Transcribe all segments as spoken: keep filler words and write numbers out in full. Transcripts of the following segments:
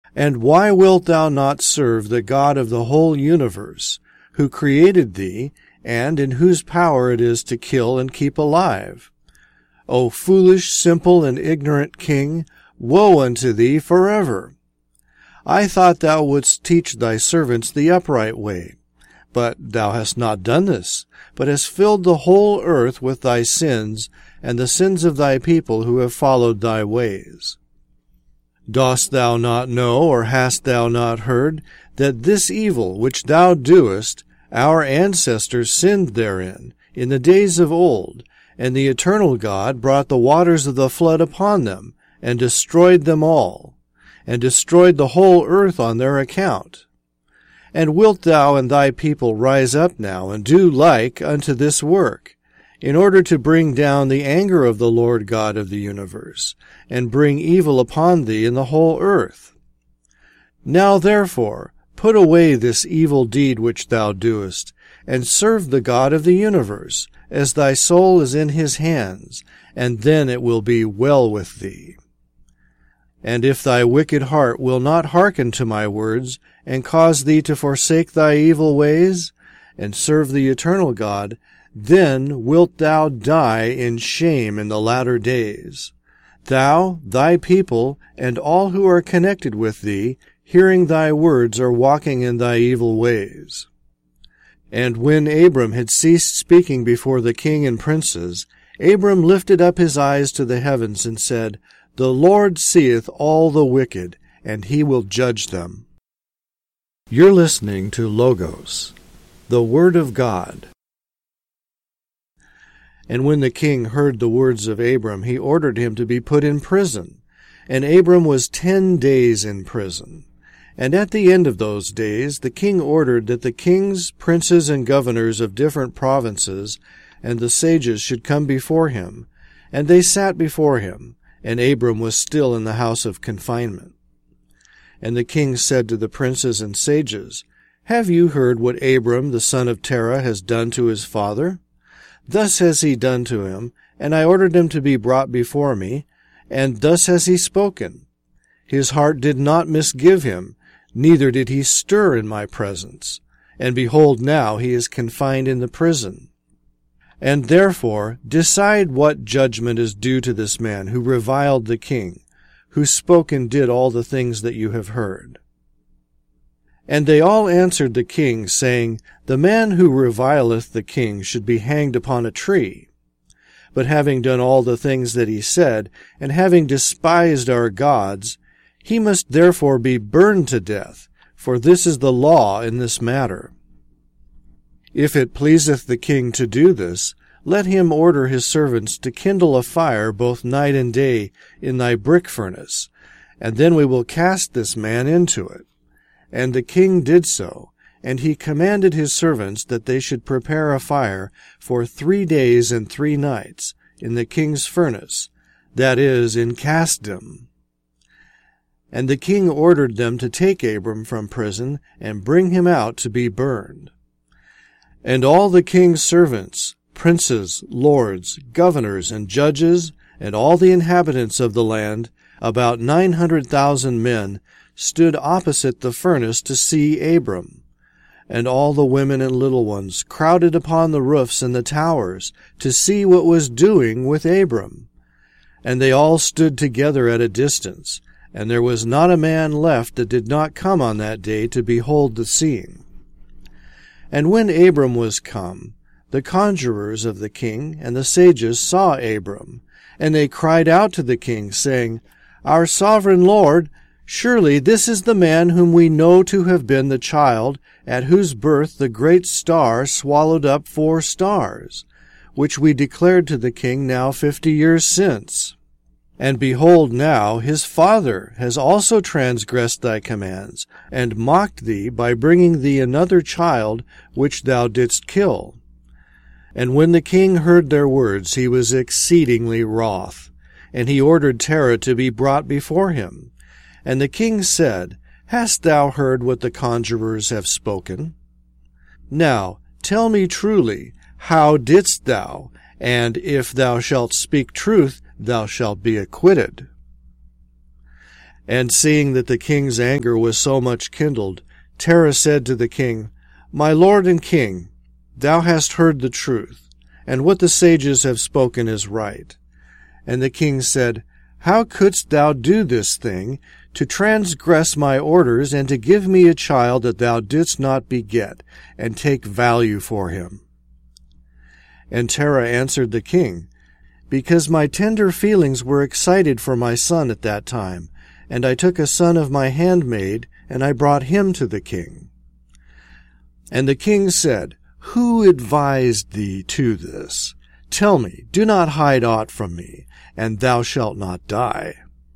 And why wilt thou not serve the God of the whole universe, who created thee, and in whose power it is to kill and keep alive? O foolish, simple, and ignorant king, woe unto thee forever! I thought thou wouldst teach thy servants the upright way. But thou hast not done this, but hast filled the whole earth with thy sins, and the sins of thy people who have followed thy ways. Dost thou not know, or hast thou not heard, that this evil which thou doest, our ancestors sinned therein, in the days of old, and the eternal God brought the waters of the flood upon them, and destroyed them all, and destroyed the whole earth on their account? And wilt thou and thy people rise up now, and do like unto this work, in order to bring down the anger of the Lord God of the universe, and bring evil upon thee in the whole earth? Now therefore put away this evil deed which thou doest, and serve the God of the universe, as thy soul is in his hands, and then it will be well with thee. And if thy wicked heart will not hearken to my words, and cause thee to forsake thy evil ways, and serve the eternal God, then wilt thou die in shame in the latter days, thou, thy people, and all who are connected with thee, hearing thy words or walking in thy evil ways. And when Abram had ceased speaking before the king and princes, Abram lifted up his eyes to the heavens and said, The Lord seeth all the wicked, and he will judge them. You're listening to Logos, the Word of God. And when the king heard the words of Abram, he ordered him to be put in prison. And Abram was ten days in prison. And at the end of those days the king ordered that the kings, princes, and governors of different provinces and the sages should come before him. And they sat before him, and Abram was still in the house of confinement. And the king said to the princes and sages, Have you heard what Abram the son of Terah has done to his father? Thus has he done to him, and I ordered him to be brought before me, and thus has he spoken. His heart did not misgive him, neither did he stir in my presence. And behold, now he is confined in the prison. And therefore decide what judgment is due to this man who reviled the king, who spoke and did all the things that you have heard. And they all answered the king, saying, The man who revileth the king should be hanged upon a tree. But having done all the things that he said, and having despised our gods, he must therefore be burned to death, for this is the law in this matter. If it pleaseth the king to do this, let him order his servants to kindle a fire both night and day in thy brick furnace, and then we will cast this man into it. And the king did so, and he commanded his servants that they should prepare a fire for three days and three nights in the king's furnace, that is, in Casdim. And the king ordered them to take Abram from prison and bring him out to be burned. And all the king's servants, princes, lords, governors, and judges, and all the inhabitants of the land, about nine hundred thousand men, stood opposite the furnace to see Abram. And all the women and little ones crowded upon the roofs and the towers to see what was doing with Abram. And they all stood together at a distance, and there was not a man left that did not come on that day to behold the scene. And when Abram was come, the conjurers of the king and the sages saw Abram, and they cried out to the king, saying, Our sovereign lord, surely this is the man whom we know to have been the child at whose birth the great star swallowed up four stars, which we declared to the king now fifty years since. And behold, now his father has also transgressed thy commands, and mocked thee by bringing thee another child which thou didst kill. And when the king heard their words, he was exceedingly wroth, and he ordered Terah to be brought before him. And the king said, Hast thou heard what the conjurers have spoken? Now tell me truly, how didst thou? And if thou shalt speak truth, thou shalt be acquitted. And seeing that the king's anger was so much kindled, Terah said to the king, My lord and king, thou hast heard the truth, and what the sages have spoken is right. And the king said, How couldst thou do this thing, to transgress my orders, and to give me a child that thou didst not beget, and take value for him? And Terah answered the king, Because my tender feelings were excited for my son at that time, and I took a son of my handmaid, and I brought him to the king. And the king said, Who advised thee to this? Tell me, do not hide aught from me, and thou shalt not die.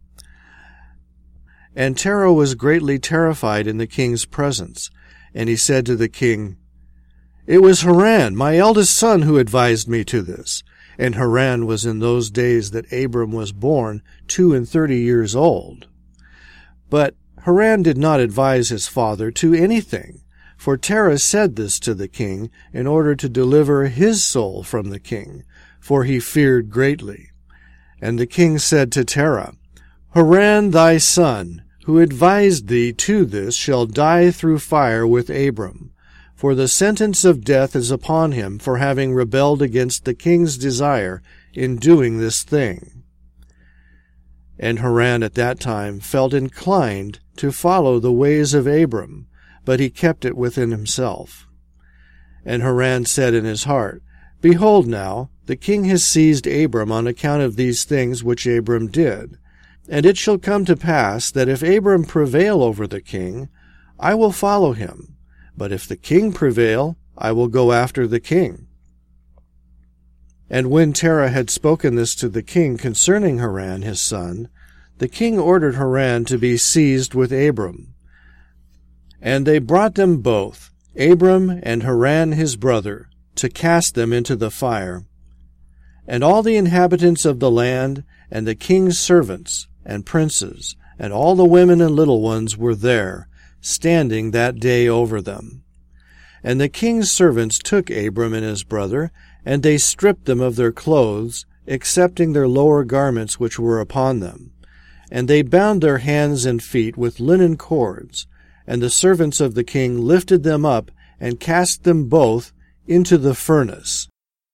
And Terah was greatly terrified in the king's presence, and he said to the king, It was Haran, my eldest son, who advised me to this. And Haran was in those days that Abram was born, two and thirty years old. But Haran did not advise his father to anything, for Terah said this to the king in order to deliver his soul from the king, for he feared greatly. And the king said to Terah, Haran thy son, who advised thee to this, shall die through fire with Abram, for the sentence of death is upon him for having rebelled against the king's desire in doing this thing. And Haran at that time felt inclined to follow the ways of Abram, but he kept it within himself. And Haran said in his heart, Behold now, the king has seized Abram on account of these things which Abram did. And it shall come to pass that if Abram prevail over the king, I will follow him. But if the king prevail, I will go after the king. And when Terah had spoken this to the king concerning Haran his son, the king ordered Haran to be seized with Abram. And they brought them both, Abram and Haran his brother, to cast them into the fire. And all the inhabitants of the land, and the king's servants, and princes, and all the women and little ones were there, standing that day over them. And the king's servants took Abram and his brother, and they stripped them of their clothes, excepting their lower garments which were upon them. And they bound their hands and feet with linen cords, and the servants of the king lifted them up, and cast them both into the furnace.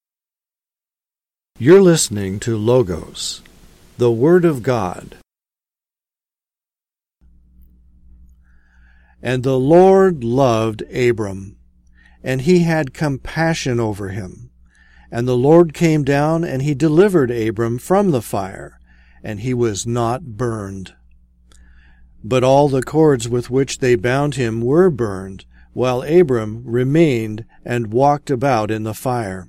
You're listening to Logos, the Word of God. And the Lord loved Abram, and he had compassion over him. And the Lord came down, and he delivered Abram from the fire, and he was not burned. But all the cords with which they bound him were burned, while Abram remained and walked about in the fire.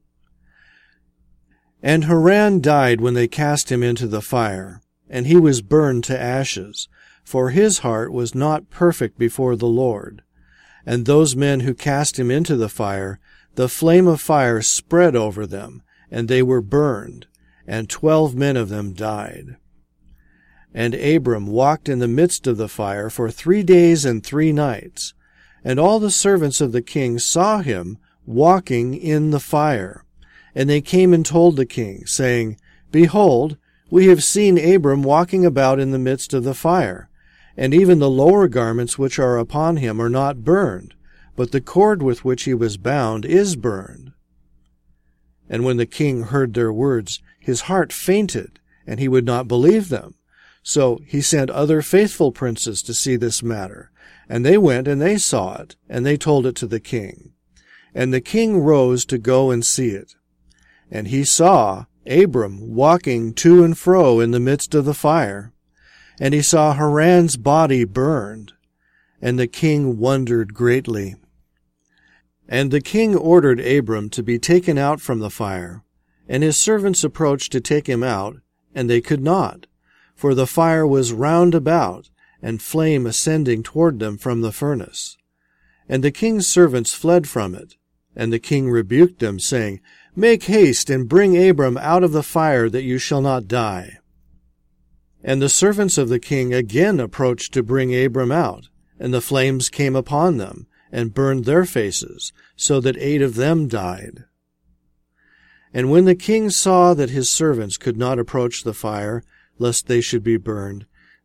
And Haran died when they cast him into the fire, and he was burned to ashes, for his heart was not perfect before the Lord. And those men who cast him into the fire, the flame of fire spread over them, and they were burned, and twelve men of them died. And Abram walked in the midst of the fire for three days and three nights, and all the servants of the king saw him walking in the fire. And they came and told the king, saying, Behold, we have seen Abram walking about in the midst of the fire, and even the lower garments which are upon him are not burned, but the cord with which he was bound is burned. And when the king heard their words, his heart fainted, and he would not believe them. So he sent other faithful princes to see this matter, and they went and they saw it, and they told it to the king. And the king rose to go and see it. And he saw Abram walking to and fro in the midst of the fire, and he saw Haran's body burned, and the king wondered greatly. And the king ordered Abram to be taken out from the fire, and his servants approached to take him out, and they could not, for the fire was round about, and flame ascending toward them from the furnace. And the king's servants fled from it, and the king rebuked them, saying, Make haste and bring Abram out of the fire, that you shall not die. And the servants of the king again approached to bring Abram out, and the flames came upon them, and burned their faces, so that eight of them died. And when the king saw that his servants could not approach the fire, lest they should be burned,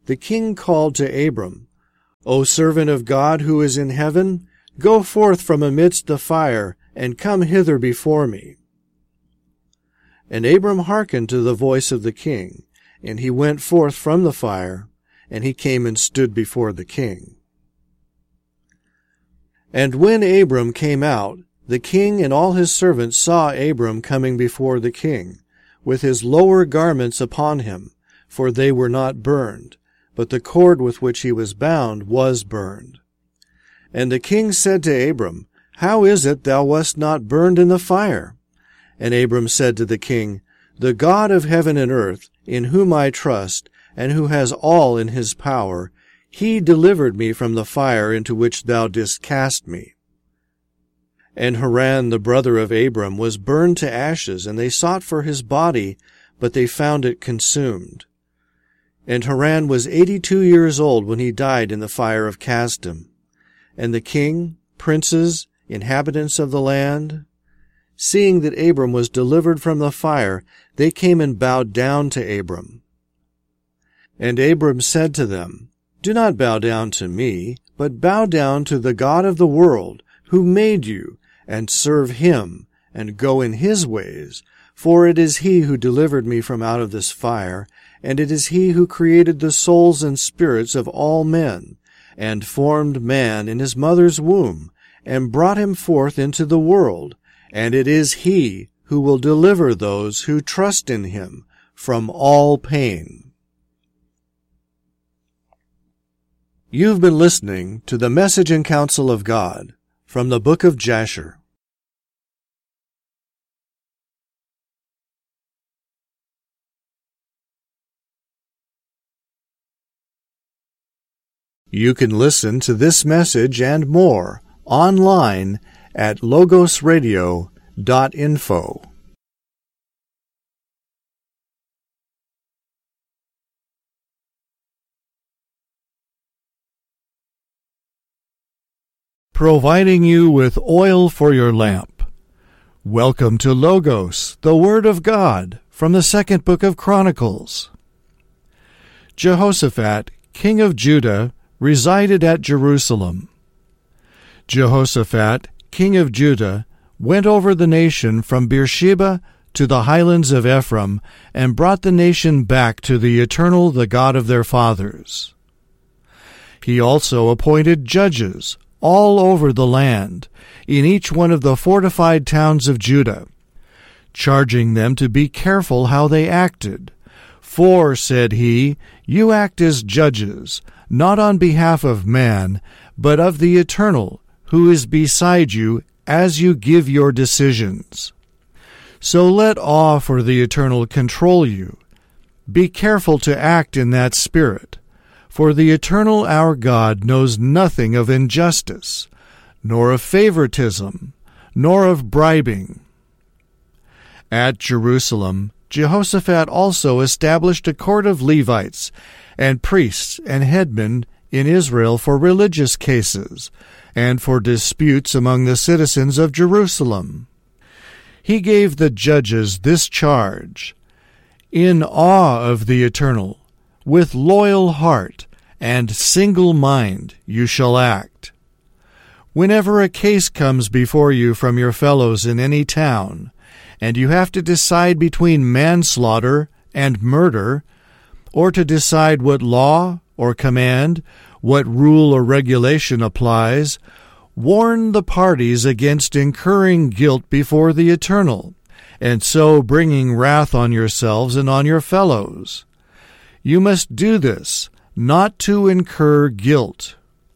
the king called to Abram, O servant of God who is in heaven, go forth from amidst the fire, and come hither before me. And Abram hearkened to the voice of the king, and he went forth from the fire, and he came and stood before the king. And when Abram came out, the king and all his servants saw Abram coming before the king, with his lower garments upon him, for they were not burned, but the cord with which he was bound was burned. And the king said to Abram, How is it thou wast not burned in the fire? And Abram said to the king, The God of heaven and earth, in whom I trust, and who has all in his power, he delivered me from the fire into which thou didst cast me. And Haran the brother of Abram was burned to ashes, and they sought for his body, but they found it consumed. And Haran was eighty-two years old when he died in the fire of Kasdim. And the king, princes, inhabitants of the land, seeing that Abram was delivered from the fire, they came and bowed down to Abram. And Abram said to them, Do not bow down to me, but bow down to the God of the world, who made you, and serve him, and go in his ways. For it is he who delivered me from out of this fire, and it is he who created the souls and spirits of all men, and formed man in his mother's womb, and brought him forth into the world. And it is he who will deliver those who trust in him from all pain. You've been listening to the Message and Counsel of God from the book of Jasher. You can listen to this message and more online at logos radio dot info. Providing you with oil for your lamp. Welcome to Logos, the Word of God, from the second book of Chronicles. Jehoshaphat, king of Judah, resided at Jerusalem. Jehoshaphat, king of Judah, went over the nation from Beersheba to the highlands of Ephraim, and brought the nation back to the Eternal, the God of their fathers. He also appointed judges all over the land, in each one of the fortified towns of Judah, charging them to be careful how they acted. For, said he, you act as judges, not on behalf of man, but of the Eternal, who is beside you, as you give your decisions. So let awe for the Eternal control you. Be careful to act in that spirit. For the Eternal our God knows nothing of injustice, nor of favoritism, nor of bribing. At Jerusalem, Jehoshaphat also established a court of Levites, and priests and headmen in Israel for religious cases, and for disputes among the citizens of Jerusalem. He gave the judges this charge: in awe of the Eternal, with loyal heart and single mind you shall act. Whenever a case comes before you from your fellows in any town, and you have to decide between manslaughter and murder, or to decide what law or command, what rule or regulation applies, warn the parties against incurring guilt before the Eternal, and so bringing wrath on yourselves and on your fellows. You must do this, not to incur guilt.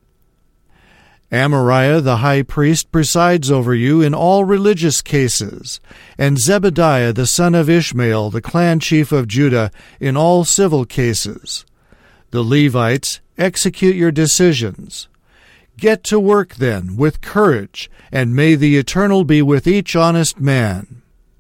Amariah the high priest presides over you in all religious cases, and Zebediah the son of Ishmael, the clan chief of Judah, in all civil cases. The Levites execute your decisions. Get to work, then, with courage, and may the Eternal be with each honest man.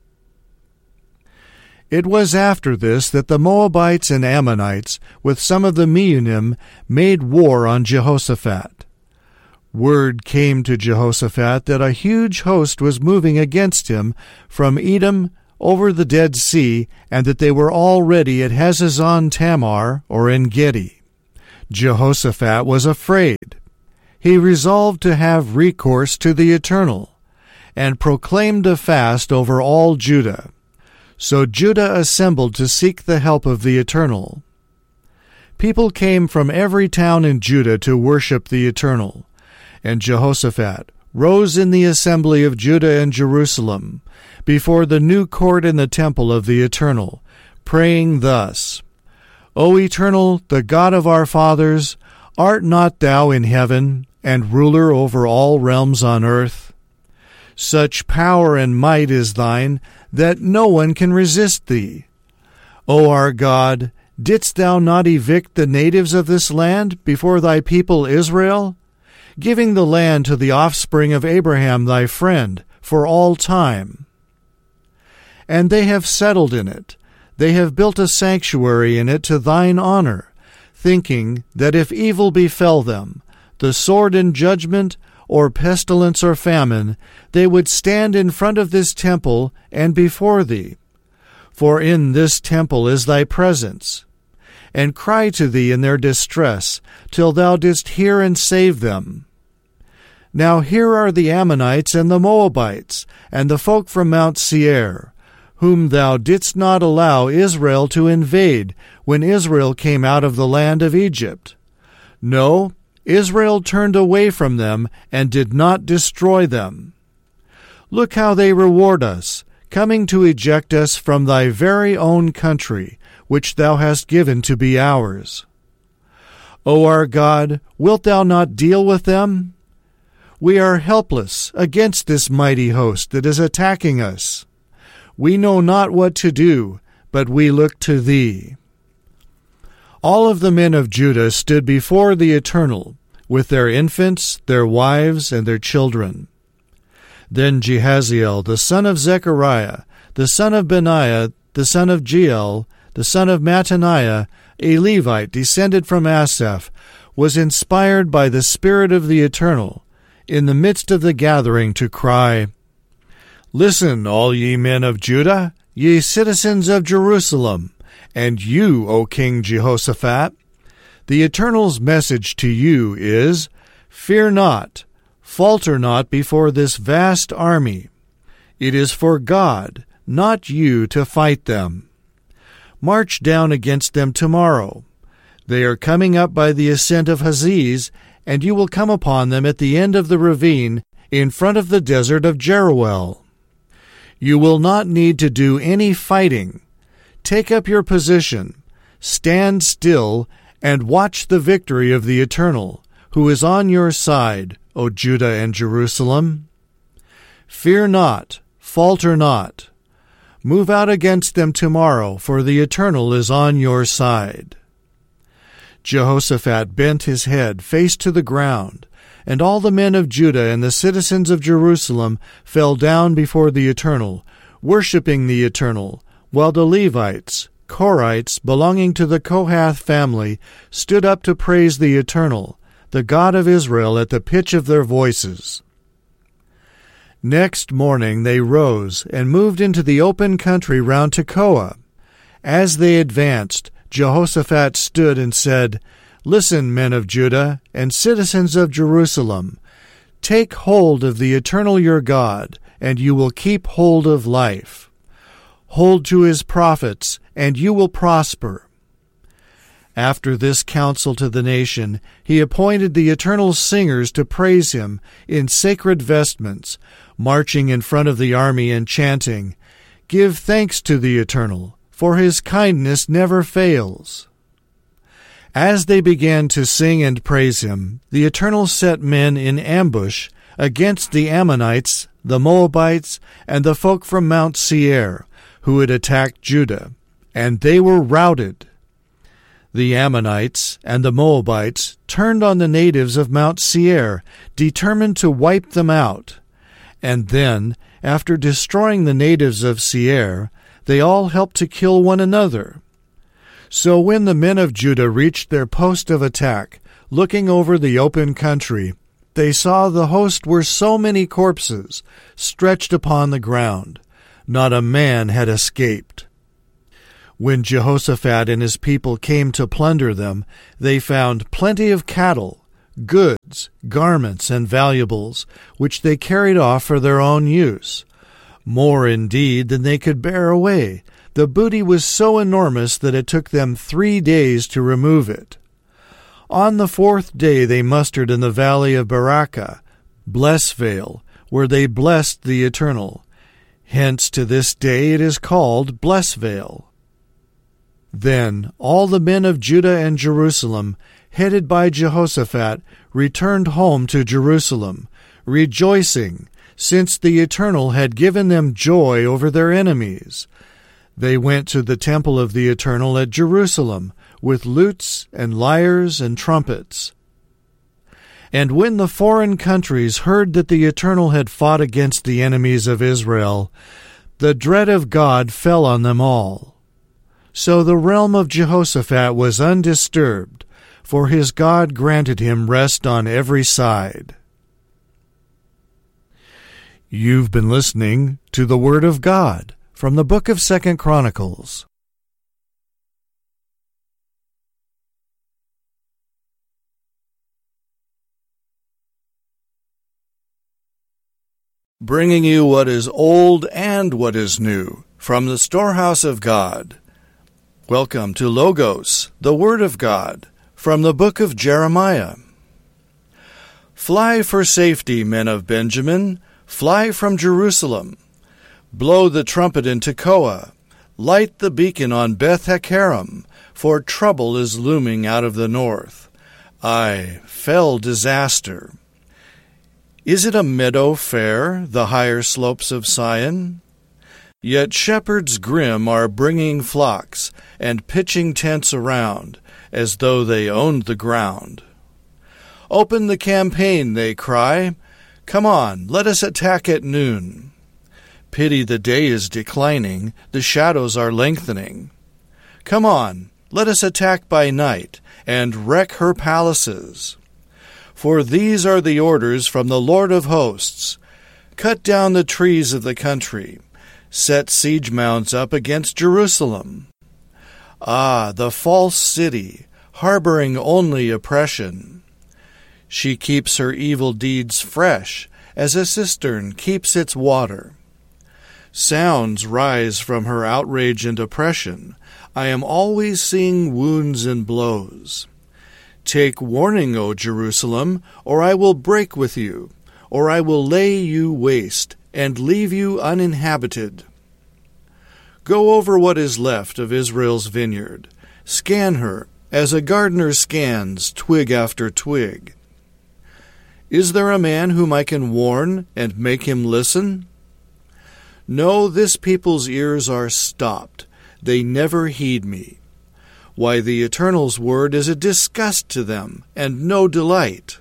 It was after this that the Moabites and Ammonites, with some of the Meonim, made war on Jehoshaphat. Word came to Jehoshaphat that a huge host was moving against him from Edom over the Dead Sea, and that they were already at Hazazon Tamar, or En-Gedi. Jehoshaphat was afraid. He resolved to have recourse to the Eternal, and proclaimed a fast over all Judah. So Judah assembled to seek the help of the Eternal. People came from every town in Judah to worship the Eternal, and Jehoshaphat rose in the assembly of Judah and Jerusalem, before the new court in the temple of the Eternal, praying thus, O Eternal, the God of our fathers, art not thou in heaven, and ruler over all realms on earth? Such power and might is thine, that no one can resist thee. O our God, didst thou not evict the natives of this land before thy people Israel, giving the land to the offspring of Abraham thy friend for all time? And they have settled in it. They have built a sanctuary in it to thine honor, thinking that if evil befell them, the sword and judgment, or pestilence or famine, they would stand in front of this temple and before thee. For in this temple is thy presence, and cry to thee in their distress, till thou didst hear and save them. Now here are the Ammonites and the Moabites, and the folk from Mount Seir, whom thou didst not allow Israel to invade when Israel came out of the land of Egypt. No, Israel turned away from them and did not destroy them. Look how they reward us, coming to eject us from thy very own country, which thou hast given to be ours. O our God, wilt thou not deal with them? We are helpless against this mighty host that is attacking us. We know not what to do, but we look to thee. All of the men of Judah stood before the Eternal, with their infants, their wives, and their children. Then Jehaziel, the son of Zechariah, the son of Benaiah, the son of Jeiel, the son of Mattaniah, a Levite descended from Asaph, was inspired by the Spirit of the Eternal, in the midst of the gathering to cry, Listen, all ye men of Judah, ye citizens of Jerusalem, and you, O King Jehoshaphat. The Eternal's message to you is, Fear not, falter not before this vast army. It is for God, not you, to fight them. March down against them tomorrow. They are coming up by the ascent of Haziz, and you will come upon them at the end of the ravine in front of the desert of Jeruel. You will not need to do any fighting. Take up your position, stand still, and watch the victory of the Eternal, who is on your side, O Judah and Jerusalem. Fear not, falter not. Move out against them tomorrow, for the Eternal is on your side. Jehoshaphat bent his head, face to the ground, and all the men of Judah and the citizens of Jerusalem fell down before the Eternal, worshipping the Eternal, while the Levites, Korites, belonging to the Kohath family, stood up to praise the Eternal, the God of Israel, at the pitch of their voices. Next morning they rose and moved into the open country round Tekoa. As they advanced, Jehoshaphat stood and said, Listen, men of Judah and citizens of Jerusalem, take hold of the Eternal your God, and you will keep hold of life. Hold to his prophets, and you will prosper. After this counsel to the nation, he appointed the Eternal singers to praise him in sacred vestments, marching in front of the army and chanting, Give thanks to the Eternal, for his kindness never fails. As they began to sing and praise him, the Eternal set men in ambush against the Ammonites, the Moabites, and the folk from Mount Seir, who had attacked Judah, and they were routed. The Ammonites and the Moabites turned on the natives of Mount Seir, determined to wipe them out. And then, after destroying the natives of Seir, they all helped to kill one another. So when the men of Judah reached their post of attack, looking over the open country, they saw the host were so many corpses stretched upon the ground. Not a man had escaped. When Jehoshaphat and his people came to plunder them, they found plenty of cattle, goods, garments, and valuables, which they carried off for their own use. More indeed than they could bear away. The booty was so enormous that it took them three days to remove it. On the fourth day they mustered in the valley of Barakah, Blessvale, where they blessed the Eternal. Hence to this day it is called Blessvale. Then all the men of Judah and Jerusalem, headed by Jehoshaphat, returned home to Jerusalem, rejoicing, since the Eternal had given them joy over their enemies. They went to the temple of the Eternal at Jerusalem, with lutes and lyres and trumpets. And when the foreign countries heard that the Eternal had fought against the enemies of Israel, the dread of God fell on them all. So the realm of Jehoshaphat was undisturbed, for his God granted him rest on every side. You've been listening to the Word of God from the book of Second Chronicles. Bringing you what is old and what is new from the storehouse of God. Welcome to Logos, the Word of God, from the book of Jeremiah. Fly for safety, men of Benjamin, fly from Jerusalem. Blow the trumpet in Tekoa, light the beacon on Beth-Hakkerem, for trouble is looming out of the north. Aye, fell disaster. Is it a meadow fair, the higher slopes of Sion? Yet shepherds grim are bringing flocks and pitching tents around, as though they owned the ground. Open the campaign, they cry. Come on, let us attack at noon. Pity the day is declining, the shadows are lengthening. Come on, let us attack by night, and wreck her palaces. For these are the orders from the Lord of hosts. Cut down the trees of the country. Set siege mounds up against Jerusalem. Ah, the false city, harboring only oppression. She keeps her evil deeds fresh, as a cistern keeps its water. Sounds rise from her outrage and oppression. I am always seeing wounds and blows. Take warning, O Jerusalem, or I will break with you, or I will lay you waste, and leave you uninhabited. Go over what is left of Israel's vineyard. Scan her, as a gardener scans twig after twig. Is there a man whom I can warn and make him listen? No, this people's ears are stopped. They never heed me. Why, the Eternal's word is a disgust to them, and no delight.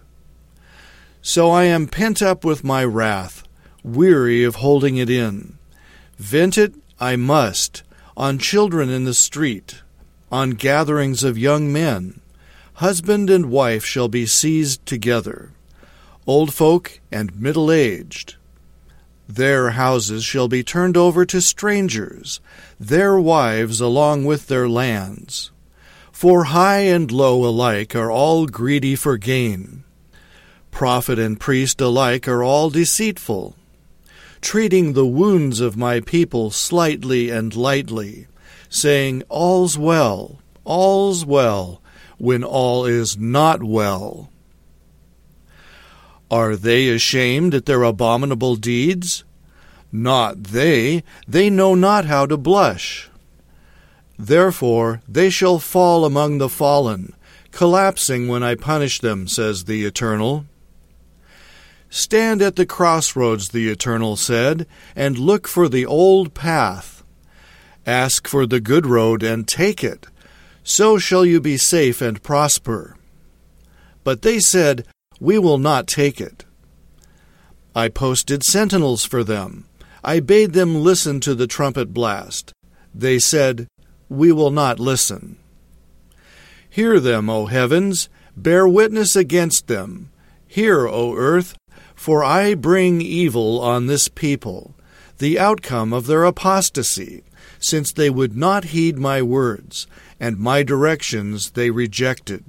So I am pent up with my wrath, weary of holding it in. Vent it I must, on children in the street, on gatherings of young men. Husband and wife shall be seized together, old folk and middle-aged. Their houses shall be turned over to strangers, their wives along with their lands. For high and low alike are all greedy for gain. Prophet and priest alike are all deceitful, treating the wounds of my people slightly and lightly, saying, All's well, all's well, when all is not well. Are they ashamed at their abominable deeds? Not they, they know not how to blush. Therefore they shall fall among the fallen, collapsing when I punish them, says the Eternal. Stand at the crossroads, the Eternal said, and look for the old path. Ask for the good road and take it. So shall you be safe and prosper. But they said, We will not take it. I posted sentinels for them. I bade them listen to the trumpet blast. They said, We will not listen. Hear them, O heavens, bear witness against them. Hear, O earth, for I bring evil on this people, the outcome of their apostasy, since they would not heed my words, and my directions they rejected.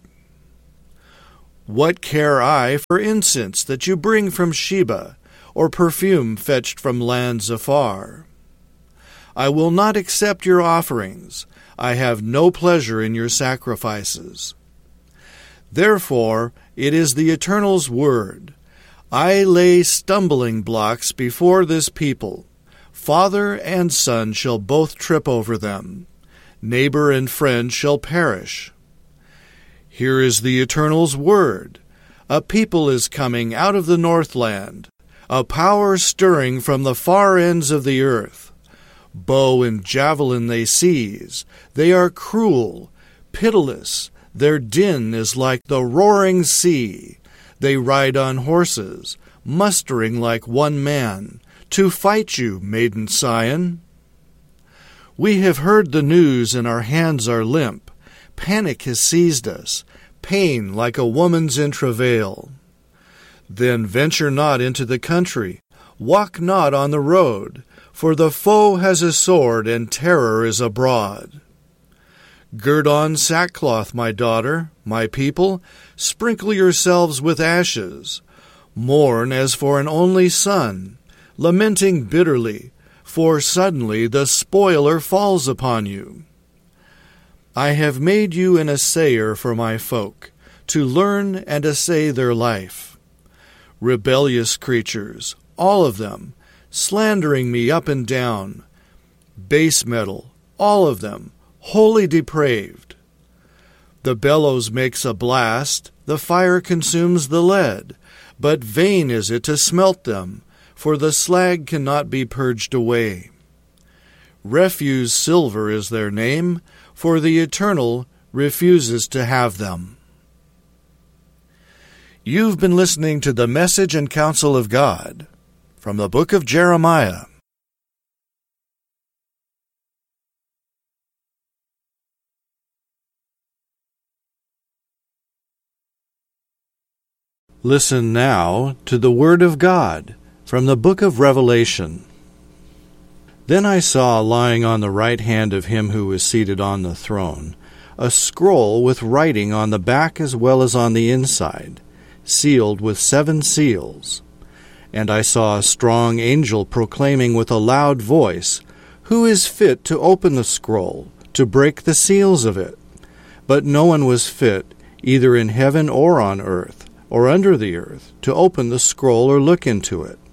What care I for incense that you bring from Sheba, or perfume fetched from lands afar? I will not accept your offerings. I have no pleasure in your sacrifices. Therefore, it is the Eternal's word. I lay stumbling blocks before this people. Father and son shall both trip over them. Neighbor and friend shall perish. Here is the Eternal's word. A people is coming out of the northland, a power stirring from the far ends of the earth. Bow and javelin they seize. They are cruel, pitiless. Their din is like the roaring sea. They ride on horses, mustering like one man, to fight you, maiden Sion. We have heard the news and our hands are limp. Panic has seized us, pain like a woman's in travail. Then venture not into the country, walk not on the road, for the foe has a sword and terror is abroad. Gird on sackcloth, my daughter, my people, sprinkle yourselves with ashes. Mourn as for an only son, lamenting bitterly, for suddenly the spoiler falls upon you. I have made you an assayer for my folk, to learn and assay their life. Rebellious creatures, all of them, slandering me up and down. Base metal, all of them, wholly depraved. The bellows makes a blast, the fire consumes the lead, but vain is it to smelt them, for the slag cannot be purged away. Refuse silver is their name, for the Eternal refuses to have them. You've been listening to the Message and Counsel of God from the book of Jeremiah. Listen now to the Word of God from the book of Revelation. Then I saw lying on the right hand of him who was seated on the throne a scroll with writing on the back as well as on the inside, sealed with seven seals. And I saw a strong angel proclaiming with a loud voice, Who is fit to open the scroll, to break the seals of it? But no one was fit, either in heaven or on earth, or under the earth, to open the scroll or look into it.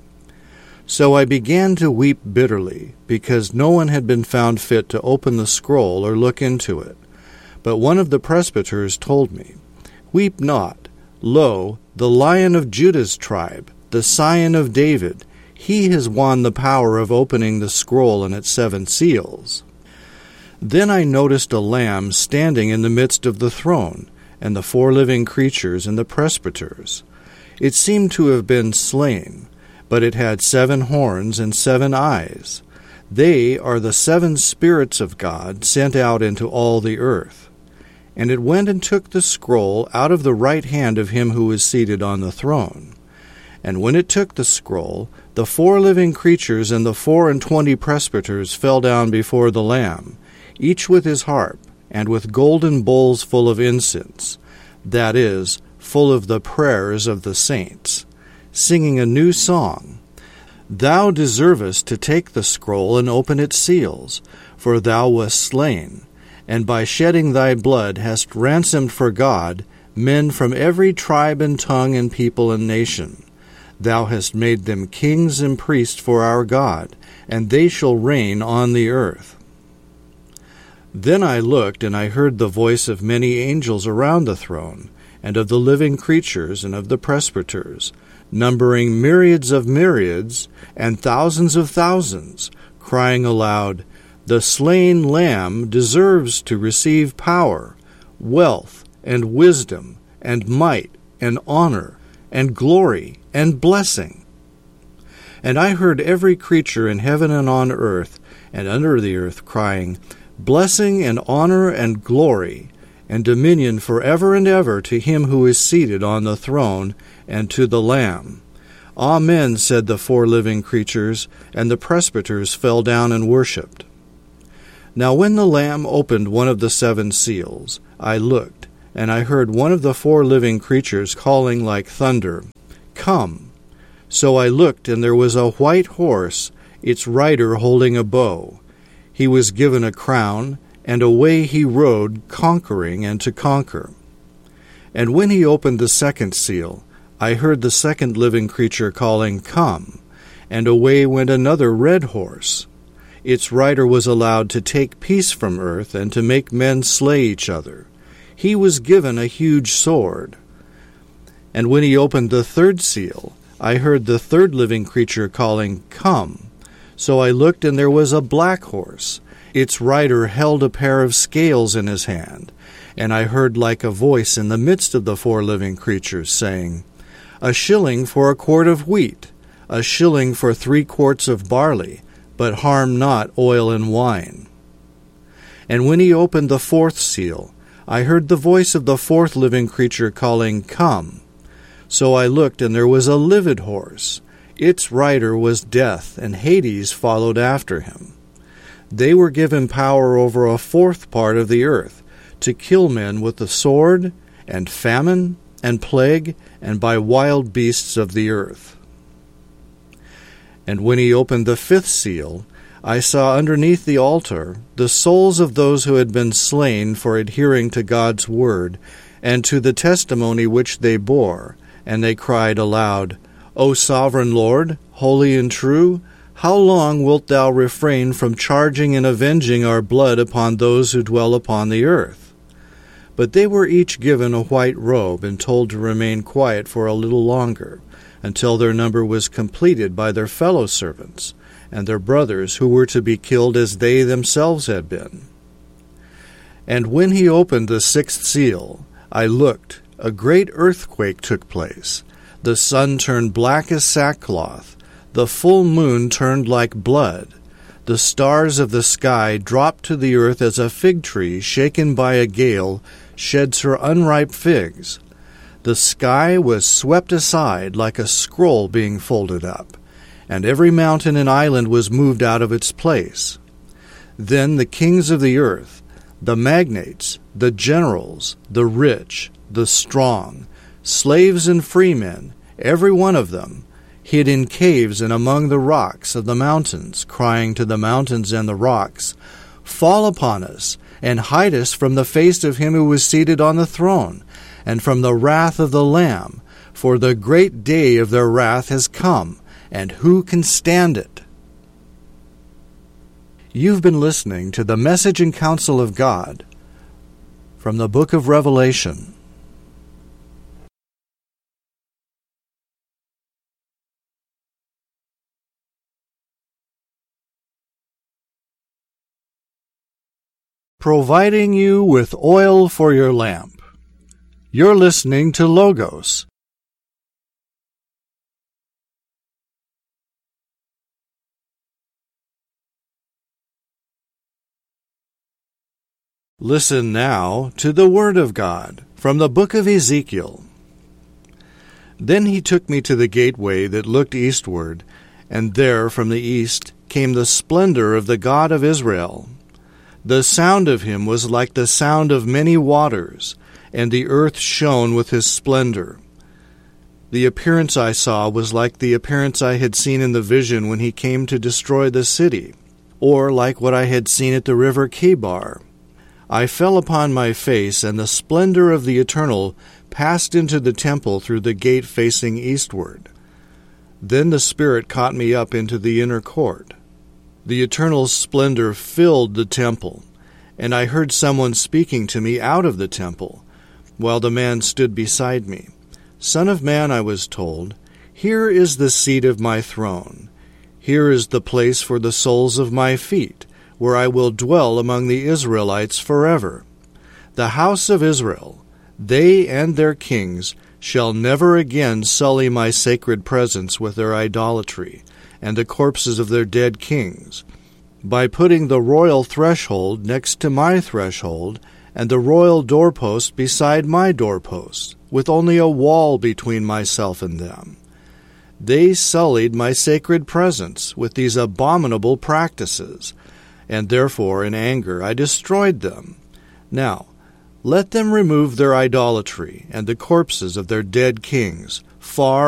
So I began to weep bitterly, because no one had been found fit to open the scroll or look into it. But one of the presbyters told me, Weep not. Lo, the Lion of Judah's tribe, the Scion of David, he has won the power of opening the scroll and its seven seals. Then I noticed a lamb standing in the midst of the throne, and the four living creatures and the presbyters. It seemed to have been slain, but it had seven horns and seven eyes. They are the seven spirits of God sent out into all the earth. And it went and took the scroll out of the right hand of him who was seated on the throne. And when it took the scroll, the four living creatures and the four and twenty presbyters fell down before the Lamb, each with his harp, and with golden bowls full of incense, that is, full of the prayers of the saints, singing a new song. Thou deservest to take the scroll and open its seals, for thou wast slain, and by shedding thy blood hast ransomed for God men from every tribe and tongue and people and nation. Thou hast made them kings and priests for our God, and they shall reign on the earth. Then I looked, and I heard the voice of many angels around the throne, and of the living creatures, and of the presbyters, numbering myriads of myriads, and thousands of thousands, crying aloud, The slain Lamb deserves to receive power, wealth, and wisdom, and might, and honor, and glory, and blessing. And I heard every creature in heaven and on earth, and under the earth, crying, Blessing and honor and glory and dominion forever and ever to him who is seated on the throne and to the Lamb. Amen, said the four living creatures, and the presbyters fell down and worshipped. Now when the Lamb opened one of the seven seals, I looked, and I heard one of the four living creatures calling like thunder, "Come!" So I looked, and there was a white horse, its rider holding a bow. He was given a crown, and away he rode, conquering and to conquer. And when he opened the second seal, I heard the second living creature calling, "Come!" And away went another red horse. Its rider was allowed to take peace from earth and to make men slay each other. He was given a huge sword. And when he opened the third seal, I heard the third living creature calling, "Come!" So I looked, and there was a black horse. Its rider held a pair of scales in his hand. And I heard like a voice in the midst of the four living creatures, saying, "A shilling for a quart of wheat, a shilling for three quarts of barley, but harm not oil and wine." And when he opened the fourth seal, I heard the voice of the fourth living creature calling, "Come!" So I looked, and there was a livid horse. Its rider was Death, and Hades followed after him. They were given power over a fourth part of the earth, to kill men with the sword, and famine, and plague, and by wild beasts of the earth. And when he opened the fifth seal, I saw underneath the altar the souls of those who had been slain for adhering to God's word, and to the testimony which they bore, and they cried aloud, "O sovereign Lord, holy and true, how long wilt thou refrain from charging and avenging our blood upon those who dwell upon the earth?" But they were each given a white robe, and told to remain quiet for a little longer, until their number was completed by their fellow servants, and their brothers who were to be killed as they themselves had been. And when he opened the sixth seal, I looked, a great earthquake took place. The sun turned black as sackcloth, the full moon turned like blood. The stars of the sky dropped to the earth as a fig tree shaken by a gale sheds her unripe figs. The sky was swept aside like a scroll being folded up, and every mountain and island was moved out of its place. Then the kings of the earth, the magnates, the generals, the rich, the strong, slaves and freemen, every one of them, hid in caves and among the rocks of the mountains, crying to the mountains and the rocks, "Fall upon us, and hide us from the face of him who was seated on the throne, and from the wrath of the Lamb, for the great day of their wrath has come, and who can stand it?" You've been listening to the Message and Counsel of God from the book of Revelation. Providing you with oil for your lamp. You're listening to Logos. Listen now to the Word of God from the book of Ezekiel. Then he took me to the gateway that looked eastward, and there from the east came the splendor of the God of Israel. The sound of him was like the sound of many waters, and the earth shone with his splendor. The appearance I saw was like the appearance I had seen in the vision when he came to destroy the city, or like what I had seen at the river Chebar. I fell upon my face, and the splendor of the Eternal passed into the temple through the gate facing eastward. Then the Spirit caught me up into the inner court. The Eternal's splendor filled the temple, and I heard someone speaking to me out of the temple, while the man stood beside me. "Son of man," I was told, "here is the seat of my throne. Here is the place for the soles of my feet, where I will dwell among the Israelites forever. The house of Israel, they and their kings, shall never again sully my sacred presence with their idolatry and the corpses of their dead kings, by putting the royal threshold next to my threshold, and the royal doorpost beside my doorpost, with only a wall between myself and them. They sullied my sacred presence with these abominable practices, and therefore in anger I destroyed them. Now let them remove their idolatry and the corpses of their dead kings far